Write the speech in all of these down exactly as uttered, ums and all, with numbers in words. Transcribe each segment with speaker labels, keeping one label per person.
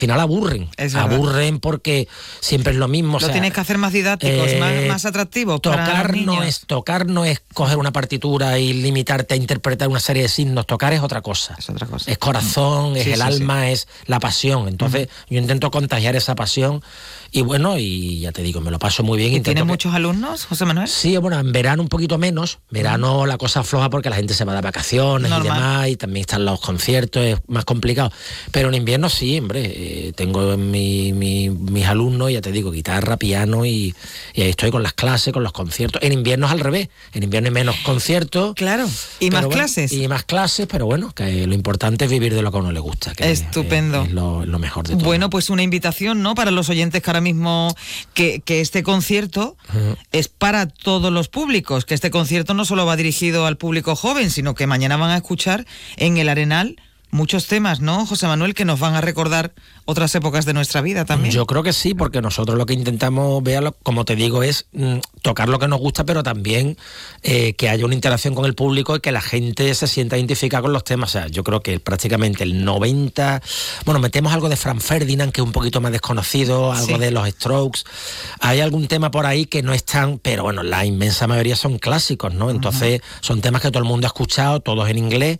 Speaker 1: final aburren, aburren porque siempre es lo mismo.
Speaker 2: Lo
Speaker 1: o sea,
Speaker 2: tienes que hacer más didácticos,
Speaker 1: eh,
Speaker 2: más, más atractivos para
Speaker 1: tocar
Speaker 2: los niños.
Speaker 1: no es Tocar no es coger una partitura y limitarte a interpretar una serie de signos. Tocar es otra cosa.
Speaker 2: Es otra cosa.
Speaker 1: Es corazón, es
Speaker 2: Sí,
Speaker 1: el
Speaker 2: sí,
Speaker 1: alma,
Speaker 2: sí.
Speaker 1: es la pasión. Entonces
Speaker 2: Uh-huh.
Speaker 1: yo intento contagiar esa pasión y bueno, y ya te digo, me lo paso muy bien.
Speaker 2: ¿Y
Speaker 1: Intento
Speaker 2: tienes
Speaker 1: que...
Speaker 2: muchos alumnos, José Manuel?
Speaker 1: Sí, bueno, en verano un poquito menos. Verano uh-huh. la cosa floja porque la gente se va de vacaciones Normal. y demás, y también están los conciertos, es más complicado. Pero en invierno sí, hombre, eh, tengo mi, mi, mis alumnos, ya te digo, guitarra, piano y, y ahí estoy con las clases, con los conciertos. En invierno es al revés, en invierno hay menos conciertos.
Speaker 2: Claro, y más
Speaker 1: bueno,
Speaker 2: clases.
Speaker 1: Y más clases, pero bueno, que lo importante es vivir de lo que a uno le gusta. Que
Speaker 2: Estupendo.
Speaker 1: Es, es lo, lo mejor de todo.
Speaker 2: Bueno, pues una invitación, ¿no?, para los oyentes que ahora mismo, que, que este concierto uh-huh. es para todos los públicos, que este concierto no solo va dirigido al público joven, sino que mañana van a escuchar en el Arenal muchos temas, ¿no, José Manuel, que nos van a recordar otras épocas de nuestra vida también?
Speaker 1: Yo creo que sí, porque nosotros lo que intentamos, véalo, como te digo, es mm, tocar lo que nos gusta, pero también eh, que haya una interacción con el público y que la gente se sienta identificada con los temas. O sea, yo creo que prácticamente el noventa... Bueno, metemos algo de Franz Ferdinand, que es un poquito más desconocido, algo sí. de los Strokes. Hay algún tema por ahí que no están, pero bueno, la inmensa mayoría son clásicos, ¿no? Entonces, uh-huh. son temas que todo el mundo ha escuchado, todos en inglés,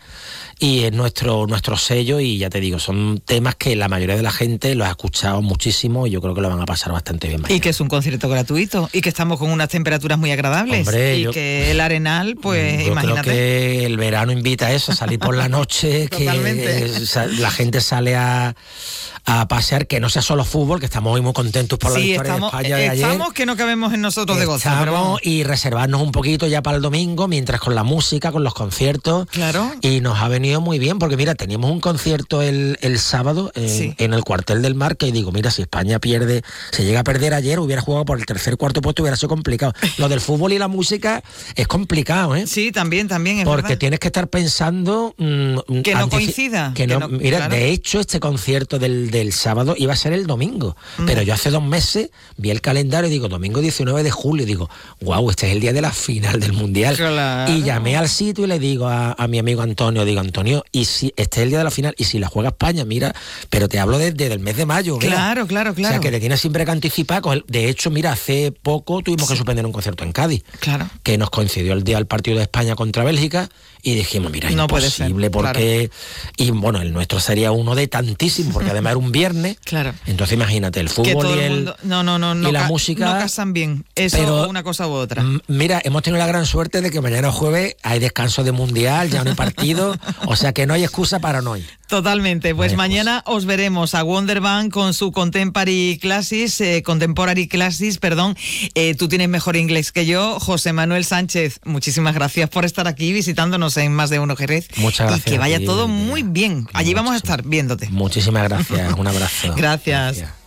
Speaker 1: y es nuestro, nuestro sello, y ya te digo, son temas que la mayoría de la gente los ha escuchado muchísimo y yo creo que lo van a pasar bastante bien mañana.
Speaker 2: Y que es un concierto gratuito y que estamos con unas temperaturas muy agradables.
Speaker 1: Hombre,
Speaker 2: y
Speaker 1: yo,
Speaker 2: que el Arenal, pues
Speaker 1: yo
Speaker 2: imagínate.
Speaker 1: Creo que el verano invita a eso, a salir por la noche, que eh, la gente sale a, a pasear, que no sea solo fútbol, que estamos hoy muy contentos por la
Speaker 2: sí,
Speaker 1: victoria
Speaker 2: estamos,
Speaker 1: de España de ayer.
Speaker 2: Estamos que no cabemos en nosotros de gozo. Pero vamos.
Speaker 1: Y reservarnos un poquito ya para el domingo, mientras con la música, con los conciertos.
Speaker 2: Claro.
Speaker 1: Y nos ha venido muy bien, porque mira, teníamos un concierto el, el sábado en, sí. en el Cuartel del Mar, que digo, mira, si España pierde, se llega a perder ayer, hubiera jugado por el tercer, cuarto puesto, hubiera sido complicado. Lo del fútbol y la música es complicado, ¿eh?
Speaker 2: Sí, también, también, es
Speaker 1: Porque
Speaker 2: verdad.
Speaker 1: tienes que estar pensando... Mmm,
Speaker 2: que no coincida.
Speaker 1: Que
Speaker 2: que
Speaker 1: no,
Speaker 2: no,
Speaker 1: mira,
Speaker 2: claro.
Speaker 1: de hecho, este concierto del, del sábado iba a ser el domingo, mm. pero yo hace dos meses vi el calendario y digo, domingo diecinueve de julio, y digo, wow, este es el día de la final del Mundial.
Speaker 2: Claro.
Speaker 1: Y llamé al sitio y le digo a, a mi amigo Antonio, digo, Antonio, y si este es el día de la final, y si la juega España, mira, pero te hablo desde el mes de mayo. Mira.
Speaker 2: Claro, claro, claro.
Speaker 1: O sea, que te tienes siempre que anticipar. De hecho, mira, hace poco tuvimos sí. que suspender un concierto en Cádiz,
Speaker 2: claro.
Speaker 1: que nos coincidió el día del partido de España contra Bélgica, y dijimos, mira,
Speaker 2: no
Speaker 1: imposible,
Speaker 2: ser,
Speaker 1: porque... Claro. Y bueno, el nuestro sería uno de tantísimos, porque además era un viernes.
Speaker 2: Claro.
Speaker 1: Entonces imagínate, el fútbol y, el,
Speaker 2: mundo, no, no, no,
Speaker 1: y
Speaker 2: no
Speaker 1: la
Speaker 2: ca-
Speaker 1: música...
Speaker 2: No casan bien, eso pero, una cosa u otra.
Speaker 1: M- mira, hemos tenido la gran suerte de que mañana jueves hay descanso de Mundial, ya no hay partido, o sea que no hay excusa para no ir.
Speaker 2: Totalmente, pues
Speaker 1: no
Speaker 2: mañana excusa. Os veremos a Wonderband con su Contemporary Classes, eh, Contemporary Classes, perdón. Eh, tú tienes mejor inglés que yo. José Manuel Sánchez, muchísimas gracias por estar aquí visitándonos en Más de Uno Jerez.
Speaker 1: Muchas gracias.
Speaker 2: Y que vaya
Speaker 1: ti,
Speaker 2: todo muy bien. Allí vamos a estar viéndote.
Speaker 1: Muchísimas gracias, un abrazo.
Speaker 2: Gracias. gracias.